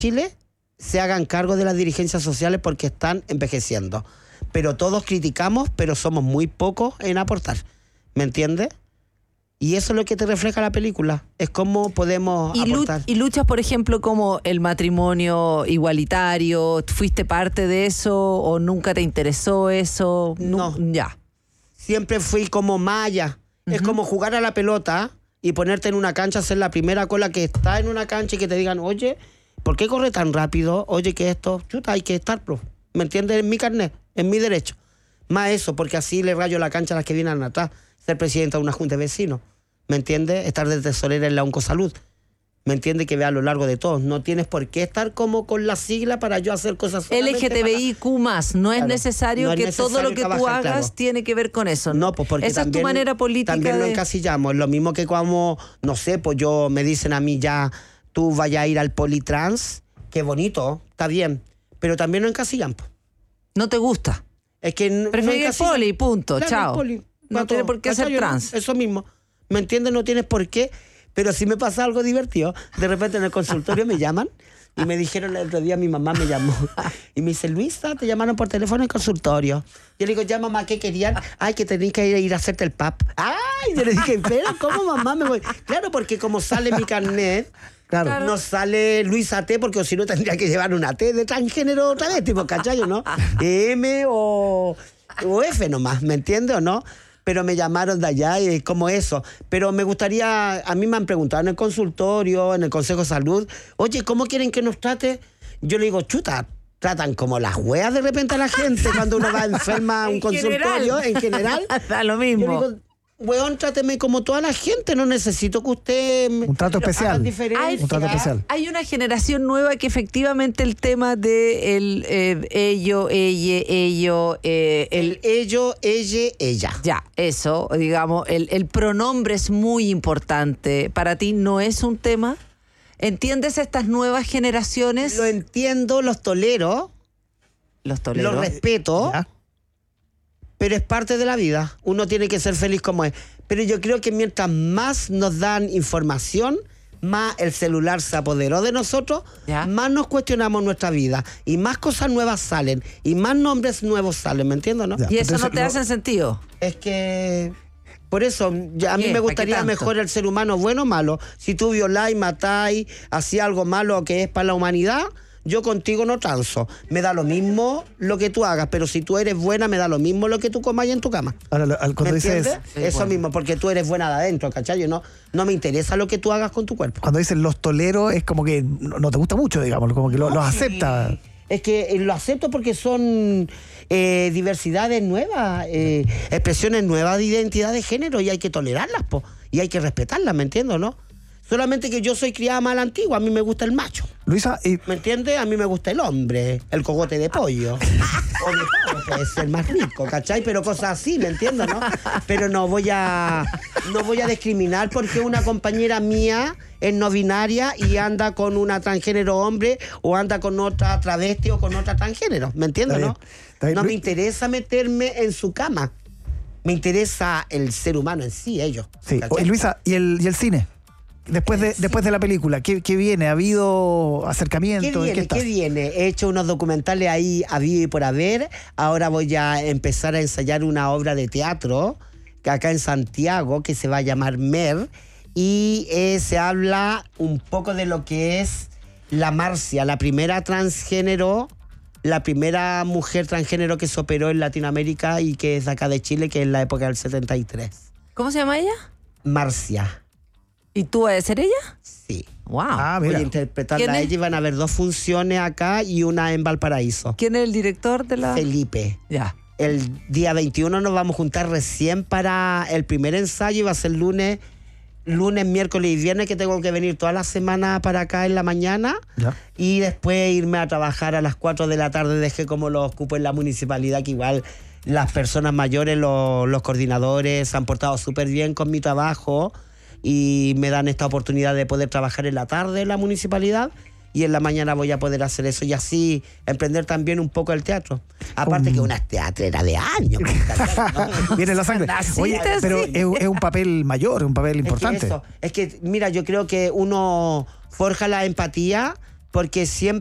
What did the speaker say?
Chile se hagan cargo de las dirigencias sociales porque están envejeciendo. Pero todos criticamos, pero somos muy pocos en aportar. ¿Me entiendes? Y eso es lo que te refleja la película. Es cómo podemos aportar. ¿Y luchas, por ejemplo, como el matrimonio igualitario? ¿Fuiste parte de eso o nunca te interesó eso? No. Ya. Siempre fui como malla. Es como jugar a la pelota y ponerte en una cancha, ser la primera cola que está en una cancha y que te digan, oye, ¿por qué corre tan rápido? Oye, que esto, chuta, hay que estar, pro. ¿Me entiendes? En mi carnet, en mi derecho. Más eso, porque así le rayo la cancha a las que vienen atrás. Ser presidenta de una junta de vecinos. ¿Me entiendes? Estar de tesorera en la Oncosalud. ¿Me entiendes? Que vea a lo largo de todos. No tienes por qué estar como con la sigla para yo hacer cosas LGTBIQ+, no es necesario no es que necesario todo lo que tú hagas claro. tiene que ver con eso. No, pues porque esa también, es tu manera política. También lo encasillamos. Lo mismo que como, no sé, pues me dicen a mí ya, tú vayas a ir al politrans, qué bonito, está bien. Pero también lo encasillamos. ¿No te gusta? Es que prefiero el poli, punto, claro, chao. Poli, no tiene por qué ser trans. Eso mismo. ¿Me entiendes? No tienes por qué. Pero si me pasa algo divertido. De repente en el consultorio me llaman y me dijeron el otro día, mi mamá me llamó y me dice, Luisa, te llamaron por teléfono en consultorio. Yo le digo, ya mamá, ¿qué querían? Ay, que tenías que ir a hacerte el PAP. Ay, yo le dije, pero ¿cómo mamá me voy? Claro, porque como sale mi carnet, claro. No sale Luisa T, porque si no tendría que llevar una T de transgénero otra vez, tipo, ¿cachai? ¿No? M o F nomás, ¿me entiendes o no? Pero me llamaron de allá y es como eso. Pero me gustaría, a mí me han preguntado en el consultorio, en el Consejo de Salud, oye, ¿cómo quieren que nos trate? Yo le digo, chuta, tratan como las hueas de repente a la gente cuando uno va enferma a un consultorio, en general. Da lo mismo. Yo le digo, weón, tráteme como toda la gente, no necesito que usted... Un trato especial. Un trato especial. Hay una generación nueva que efectivamente el tema de el ello, ella, ella. Ya, eso, digamos, el pronombre es muy importante. ¿Para ti no es un tema? ¿Entiendes estas nuevas generaciones? Lo entiendo, los tolero. Los tolero. Los respeto. ¿Ya? Pero es parte de la vida. Uno tiene que ser feliz como es. Pero yo creo que mientras más nos dan información, más el celular se apoderó de nosotros, ¿ya? Más nos cuestionamos nuestra vida. Y más cosas nuevas salen. Y más nombres nuevos salen, ¿me entiendes, no? ¿Y eso entonces, no te hace sentido? Es que... Por eso, a mí me gustaría mejor el ser humano bueno o malo. Si tú violáis, matáis, hacías algo malo que es para la humanidad... Yo contigo no transo. Me da lo mismo lo que tú hagas, pero si tú eres buena, me da lo mismo lo que tú comas en tu cama. Ahora, cuando dices... Eso bueno. Mismo, porque tú eres buena de adentro, ¿cachai? No me interesa lo que tú hagas con tu cuerpo. Cuando dices los tolero, es como que no te gusta mucho, digamos, como que los acepta. Es que lo acepto porque son diversidades nuevas, expresiones nuevas de identidad de género y hay que tolerarlas, po, y hay que respetarlas, ¿me entiendes, no? Solamente que yo soy criada más a la antigua, a mí me gusta el macho. Luisa, ¿me entiendes? A mí me gusta el hombre, el cogote de pollo. O de pavo, puede ser más rico, ¿cachai? Pero cosas así, ¿me entiendes, no? Pero no voy a discriminar porque una compañera mía es no binaria y anda con una transgénero hombre o anda con otra travesti o con otra transgénero, ¿me entiendes, no? No me interesa meterme en su cama. Me interesa el ser humano en sí, ellos. Sí. Oye, Luisa, ¿y el cine? Después de la película, ¿qué viene? ¿Ha habido acercamiento? ¿Qué viene? He hecho unos documentales ahí habido y por haber. Ahora voy a empezar a ensayar una obra de teatro que acá en Santiago, que se va a llamar Mer, y se habla un poco de lo que es la Marcia, la primera transgénero, la primera mujer transgénero que se operó en Latinoamérica y que es de acá de Chile, que es la época del 73. ¿Cómo se llama ella? Marcia. ¿Y tú vas a ser ella? Sí. Wow. Voy a interpretarla a ella y van a haber 2 funciones acá y una en Valparaíso. ¿Quién es el director de la...? Felipe. Ya. El día 21 nos vamos a juntar recién para el primer ensayo y va a ser lunes, miércoles y viernes, que tengo que venir toda la semana para acá en la mañana. Ya. Y después irme a trabajar a las 4 de la tarde, dejé como los cupos en la municipalidad, que igual las personas mayores, los coordinadores se han portado súper bien con mi trabajo y me dan esta oportunidad de poder trabajar en la tarde en la municipalidad y en la mañana voy a poder hacer eso y así emprender también un poco el teatro. Aparte que una teatrera de años. ¿No? Viene la sangre. Oye, pero es un papel mayor, un papel importante. Es que mira, yo creo que uno forja la empatía porque siempre